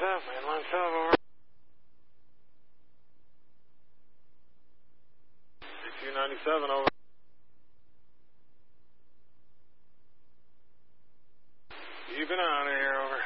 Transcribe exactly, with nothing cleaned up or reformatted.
up, mainline sub, over. two ninety-seven, over. Keep an eye on it here, over.